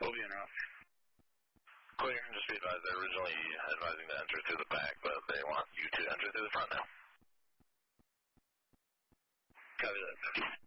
We'll be en route. Clear, just be advised, they're originally advising to enter through the back, but they want you to enter through the front now. Copy that.